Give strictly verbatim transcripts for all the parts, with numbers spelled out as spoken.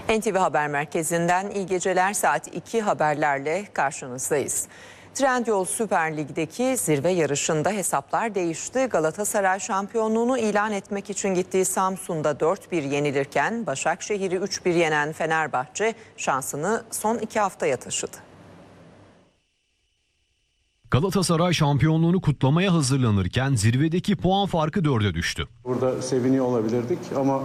N T V Haber Merkezi'nden iyi geceler, saat iki haberlerle karşınızdayız. Trendyol Süper Lig'deki zirve yarışında hesaplar değişti. Galatasaray şampiyonluğunu ilan etmek için gittiği Samsun'da dört bir yenilirken Başakşehir'i üç bir yenen Fenerbahçe şansını son iki haftaya taşıdı. Galatasaray şampiyonluğunu kutlamaya hazırlanırken zirvedeki puan farkı dörde düştü. Burada seviniyor olabilirdik ama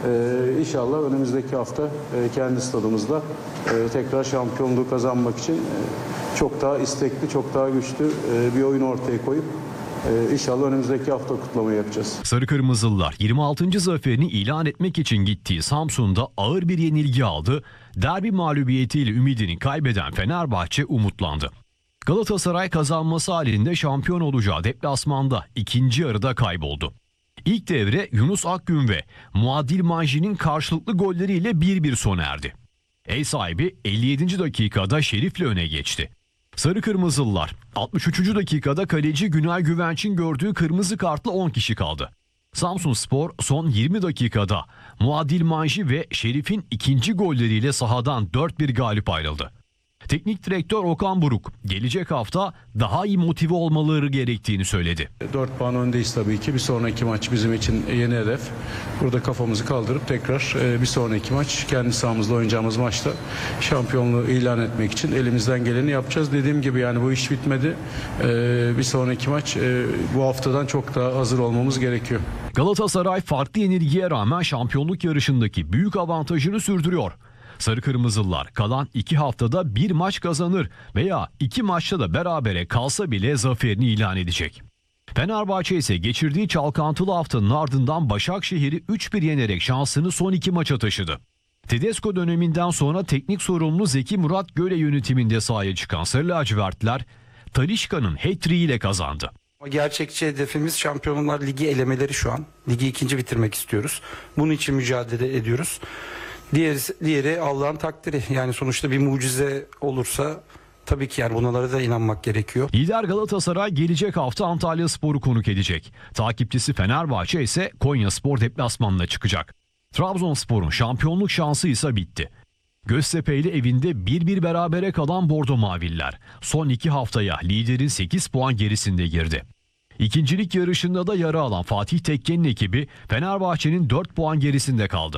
e, inşallah önümüzdeki hafta e, kendi stadımızda e, tekrar şampiyonluğu kazanmak için e, çok daha istekli, çok daha güçlü e, bir oyun ortaya koyup e, inşallah önümüzdeki hafta kutlamayı yapacağız. Sarı Kırmızılılar yirmi altıncı zaferini ilan etmek için gittiği Samsun'da ağır bir yenilgi aldı. Derbi mağlubiyetiyle ümidini kaybeden Fenerbahçe umutlandı. Galatasaray kazanması halinde şampiyon olacağı deplasmanda ikinci yarıda kayboldu. İlk devre Yunus Akgün ve Muadil Manji'nin karşılıklı golleriyle bir bir sona erdi. Ev sahibi elli yedinci dakikada Şerif'le öne geçti. Sarı Kırmızılılar altmış üçüncü dakikada kaleci Günay Güvenç'in gördüğü kırmızı kartla on kişi kaldı. Samsunspor son yirmi dakikada Muadil Manji ve Şerif'in ikinci golleriyle sahadan dört bir galip ayrıldı. Teknik direktör Okan Buruk gelecek hafta daha iyi motive olmaları gerektiğini söyledi. dört puan öndeyiz tabii ki. Bir sonraki maç bizim için yeni hedef. Burada kafamızı kaldırıp tekrar bir sonraki maç kendi sahamızda oynayacağımız maçta şampiyonluğu ilan etmek için elimizden geleni yapacağız. Dediğim gibi yani bu iş bitmedi. Bir sonraki maç bu haftadan çok daha hazır olmamız gerekiyor. Galatasaray farklı yenilgiye rağmen şampiyonluk yarışındaki büyük avantajını sürdürüyor. Sarı Kırmızılılar kalan iki haftada bir maç kazanır veya iki maçta da berabere kalsa bile zaferini ilan edecek. Fenerbahçe ise geçirdiği çalkantılı haftanın ardından Başakşehir'i üç bir yenerek şansını son iki maça taşıdı. Tedesco döneminden sonra teknik sorumlu Zeki Murat Göle yönetiminde sahaya çıkan Sarı Lacivertliler Talisca'nın hat-trick ile kazandı. Gerçekçi hedefimiz Şampiyonlar Ligi elemeleri şu an. Ligi ikinci bitirmek istiyoruz. Bunun için mücadele ediyoruz. Diğeri, diğeri Allah'ın takdiri. Yani sonuçta bir mucize olursa tabii ki yani bunlara da inanmak gerekiyor. Lider Galatasaray gelecek hafta Antalyaspor'u konuk edecek. Takipçisi Fenerbahçe ise Konyaspor deplasmanına çıkacak. Trabzonspor'un şampiyonluk şansı ise bitti. Göztepe ile evinde bir bir berabere kalan Bordo Maviller son iki haftaya liderin sekiz puan gerisinde girdi. İkincilik yarışında da yara alan Fatih Tekke'nin ekibi Fenerbahçe'nin dört puan gerisinde kaldı.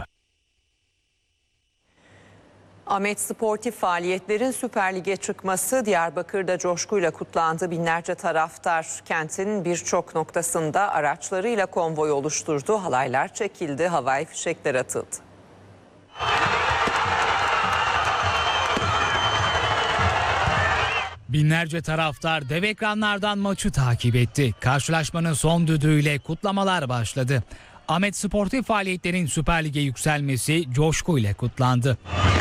Ahmet sportif faaliyetlerin Süper Lig'e çıkması Diyarbakır'da coşkuyla kutlandı. Binlerce taraftar kentin birçok noktasında araçlarıyla konvoy oluşturdu. Halaylar çekildi, havai fişekler atıldı. Binlerce taraftar dev ekranlardan maçı takip etti. Karşılaşmanın son düdüğüyle kutlamalar başladı. Ahmet sportif faaliyetlerin Süper Lig'e yükselmesi coşkuyla kutlandı.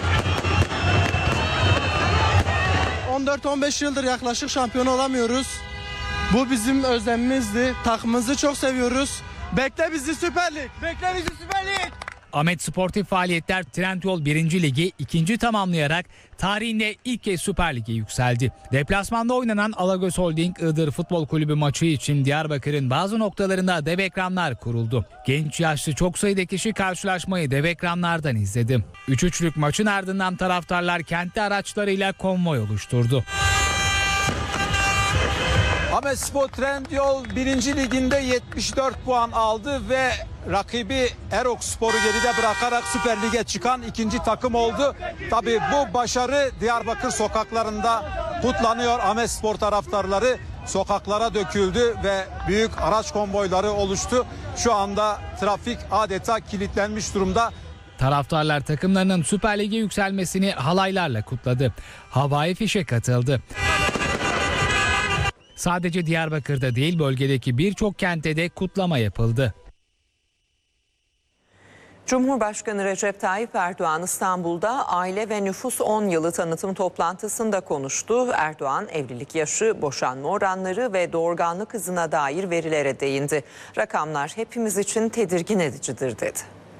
on dört on beş yıldır yaklaşık şampiyon olamıyoruz. Bu bizim özlemimizdi. Takımımızı çok seviyoruz. Bekle bizi Süper Lig. Bekle bizi Süper Lig. Ahmet sportif faaliyetler Trendyol birinci Ligi ikinci tamamlayarak tarihinde ilk kez Süper Lig'e yükseldi. Deplasmanda oynanan Alagöz Holding Iğdır Futbol Kulübü maçı için Diyarbakır'ın bazı noktalarında dev ekranlar kuruldu. Genç yaşlı çok sayıda kişi karşılaşmayı dev ekranlardan izledi. üç üçlük maçın ardından taraftarlar kendi araçlarıyla konvoy oluşturdu. Ahmet Spor Trendyol birinci Liginde yetmiş dört puan aldı ve rakibi Erok Spor'u geride bırakarak Süper Lig'e çıkan ikinci takım oldu. Tabii bu başarı Diyarbakır sokaklarında kutlanıyor. Ahmet Spor taraftarları sokaklara döküldü ve büyük araç konvoyları oluştu. Şu anda trafik adeta kilitlenmiş durumda. Taraftarlar takımlarının Süper Lig'e yükselmesini halaylarla kutladı. Havai fişek atıldı. Sadece Diyarbakır'da değil bölgedeki birçok kentte de kutlama yapıldı. Cumhurbaşkanı Recep Tayyip Erdoğan İstanbul'da aile ve nüfus on yılı tanıtım toplantısında konuştu. Erdoğan evlilik yaşı, boşanma oranları ve doğurganlık hızına dair verilere değindi. Rakamlar hepimiz için tedirgin edicidir dedi.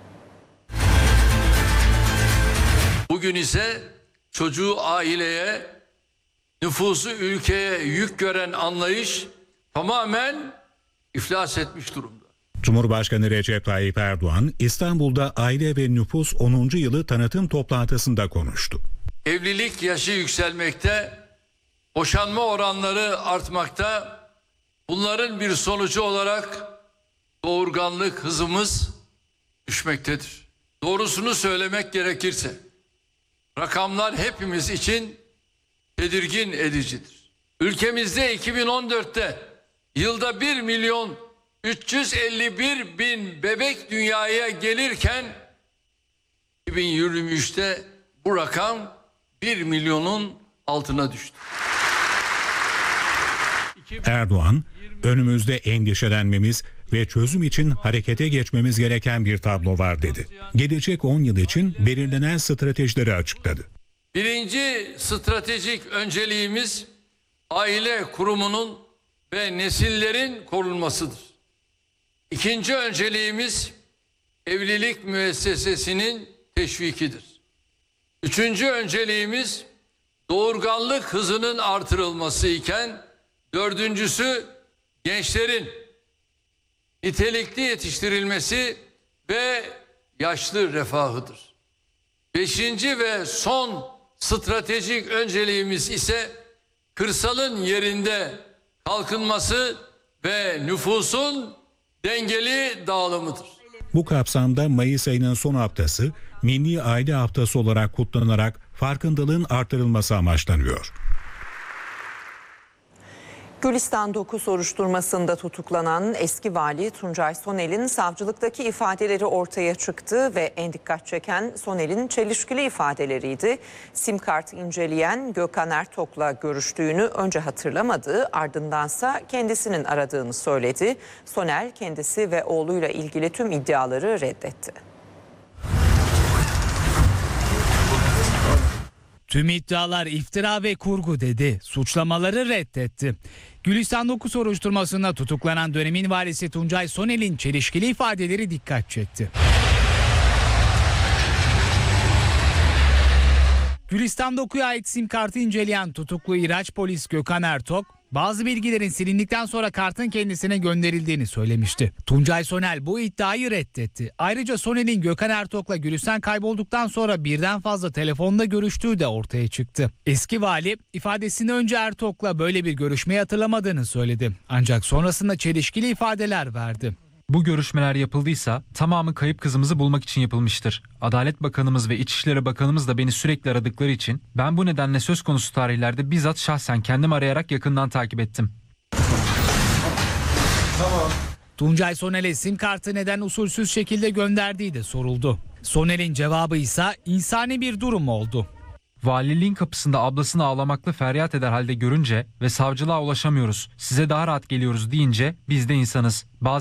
Bugün ise çocuğu aileye, nüfusu ülkeye yük gören anlayış tamamen iflas etmiş durumda. Cumhurbaşkanı Recep Tayyip Erdoğan, İstanbul'da Aile ve Nüfus onuncu yılı tanıtım toplantısında konuştu. Evlilik yaşı yükselmekte, boşanma oranları artmakta. Bunların bir sonucu olarak doğurganlık hızımız düşmektedir. Doğrusunu söylemek gerekirse rakamlar hepimiz için tedirgin edicidir. Ülkemizde iki bin on dörtte yılda bir milyon üç yüz elli bir bin bebek dünyaya gelirken iki bin yirmi üçte bu rakam bir milyonun altına düştü. Erdoğan, önümüzde endişelenmemiz ve çözüm için harekete geçmemiz gereken bir tablo var dedi. Gelecek on yıl için belirlenen stratejileri açıkladı. Birinci stratejik önceliğimiz aile kurumunun ve nesillerin korunmasıdır. İkinci önceliğimiz evlilik müessesesinin teşvikidir. Üçüncü önceliğimiz doğurganlık hızının artırılması iken dördüncüsü gençlerin nitelikli yetiştirilmesi ve yaşlı refahıdır. Beşinci ve son stratejik önceliğimiz ise kırsalın yerinde kalkınması ve nüfusun dengeli dağılımıdır. Bu kapsamda Mayıs ayının son haftası Milli Aile Haftası olarak kutlanarak farkındalığın artırılması amaçlanıyor. Gülistan dokuz soruşturmasında tutuklanan eski vali Tuncay Sonel'in savcılıktaki ifadeleri ortaya çıktı ve en dikkat çeken Sonel'in çelişkili ifadeleriydi. Sim kart inceleyen Gökhan Ertok'la görüştüğünü önce hatırlamadı, ardındansa kendisinin aradığını söyledi. Sonel kendisi ve oğluyla ilgili tüm iddiaları reddetti. Tüm iddialar iftira ve kurgu dedi. Suçlamaları reddetti. Gülistan dokuz soruşturmasında tutuklanan dönemin valisi Tuncay Sonel'in çelişkili ifadeleri dikkat çekti. Gülistan dokuya ait sim kartı inceleyen tutuklu İraç polis Gökhan Ertok, bazı bilgilerin silindikten sonra kartın kendisine gönderildiğini söylemişti. Tuncay Sonel bu iddiayı reddetti. Ayrıca Sonel'in Gökhan Ertok'la Gülistan kaybolduktan sonra birden fazla telefonda görüştüğü de ortaya çıktı. Eski vali ifadesinde önce Ertok'la böyle bir görüşmeyi hatırlamadığını söyledi. Ancak sonrasında çelişkili ifadeler verdi. Bu görüşmeler yapıldıysa tamamı kayıp kızımızı bulmak için yapılmıştır. Adalet Bakanımız ve İçişleri Bakanımız da beni sürekli aradıkları için ben bu nedenle söz konusu tarihlerde bizzat şahsen kendim arayarak yakından takip ettim. Tamam. Tuncay Sonel'e sim kartı neden usulsüz şekilde gönderdiği de soruldu. Sonel'in cevabı ise insani bir durum oldu. Valiliğin kapısında ablasını ağlamakla feryat eder halde görünce ve savcılığa ulaşamıyoruz, size daha rahat geliyoruz deyince biz de insanız. Bazı